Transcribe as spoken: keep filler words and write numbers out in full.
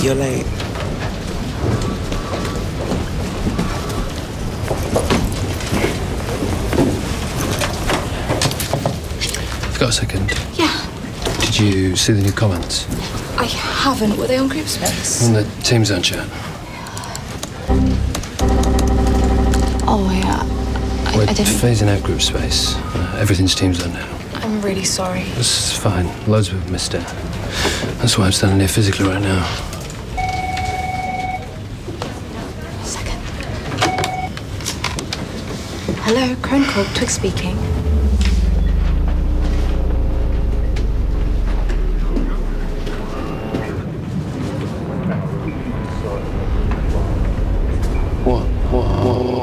you're late. You've got a second? Yeah. Did you see the new comments? I haven't. Were they on group space? On the Team Zone chat. Oh, yeah. I, We're I didn't... phasing out group space. Uh, everything's Team Zone now. I'm really sorry. It's fine. Loads of people missed it. That's why I'm standing here physically right now. Second. Hello, Crone Corp, Twig speaking. What? What? What?